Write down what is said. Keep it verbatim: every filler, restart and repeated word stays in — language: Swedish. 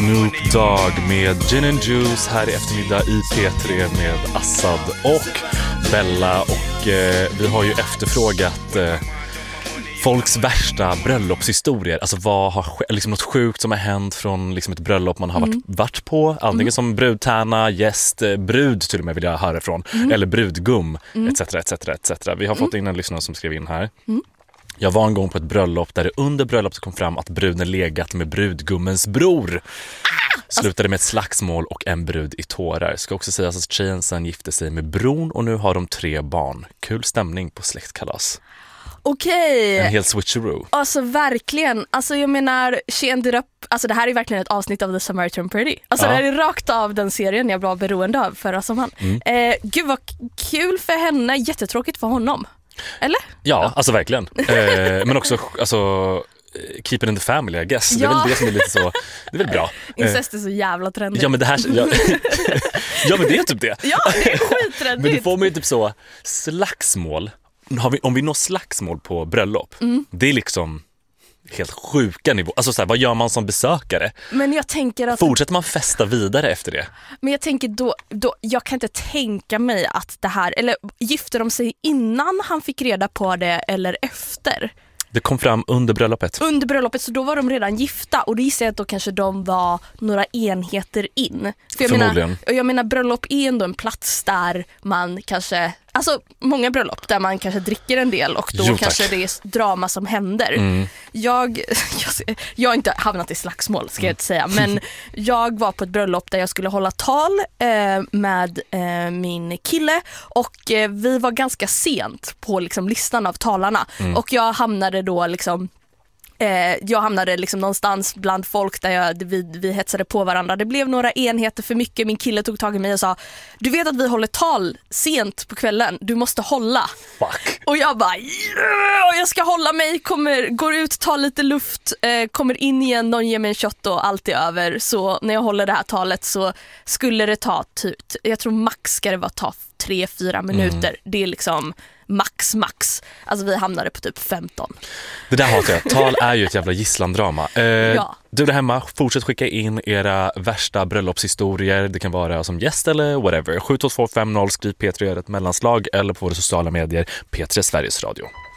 Snoop Dogg med Gin and Juice här i eftermiddag i P tre med Assad och Bella. Och eh, vi har ju efterfrågat eh, folks värsta bröllopshistorier. Alltså vad har liksom något sjukt som har hänt från liksom ett bröllop man har varit, mm. varit på. Antingen mm. som brudtärna, gäst, brud till och med vill jag höra från. Mm. Eller brudgum, mm. etc, etc, et cetera. Vi har fått in en lyssnare som skrev in här. Mm. Jag var en gång på ett bröllop där det under bröllopet kom fram att bruden legat med brudgummens bror. Slutade med ett slagsmål och en brud i tårar. Ska också sägas att tjejen sen gifte sig med bron och nu har de tre barn. Kul stämning på släktkalas. Okej. En helt switcheroo. Alltså verkligen. Alltså jag menar, she ended up, alltså det här är verkligen ett avsnitt av The Samaritan Pretty. Alltså ja. Det här är rakt av den serien jag var beroende av förra sommaren. Mm. Eh, gud vad kul för henne, jättetråkigt för honom. Eller? Ja, ja. Alltså verkligen. Eh, men också, alltså, keep it in the family, I guess. Ja. Det är väl det som är lite så, det är väl bra. Incest är så jävla trendigt. Ja, men det här, ja, ja men det är typ det. Ja, det är skittrendigt. Men då får man ju typ så, slagsmål. Har vi, om vi når slagsmål på bröllop, mm. det är liksom helt sjuka nivå. Alltså så här, vad gör man som besökare? Men jag tänker att fortsätter man festa vidare efter det? Men jag tänker då, då jag kan inte tänka mig att det här, eller gifte de sig innan han fick reda på det eller efter? Det kom fram under bröllopet. Under bröllopet, så då var de redan gifta. Och det gissar jag att då kanske de var några enheter in. För jag Förmodligen. menar, jag menar, bröllop är ändå en plats där man kanske, alltså många bröllop där man kanske dricker en del och då jo, kanske det är drama som händer. Mm. Jag, jag, jag har inte hamnat i slagsmål, ska jag inte säga. Men jag var på ett bröllop där jag skulle hålla tal eh, med eh, min kille. Och eh, vi var ganska sent på liksom, listan av talarna. Mm. Och jag hamnade då liksom Eh, jag hamnade liksom någonstans bland folk där jag, vi, vi hetsade på varandra. Det blev några enheter för mycket. Min kille tog tag i mig och sa: du vet att vi håller tal sent på kvällen. Du måste hålla. Fuck. Och jag bara, yeah! Jag ska hålla mig, kommer, går ut, tar lite luft, eh, kommer in igen, någon ger mig en shot och allt är över. Så när jag håller det här talet så skulle det ta typ, jag tror max ska det vara ta tre, fyra minuter. Mm. Det är liksom max, max. Alltså vi hamnade på typ femton. Det där hatar jag. Tal är ju ett jävla gisslandrama. Eh, ja. Du där hemma, fortsätt skicka in era värsta bröllopshistorier. Det kan vara som gäst eller whatever. sju två två fem noll, skriv P tre, ett mellanslag eller på våra sociala medier P tre Sveriges Radio.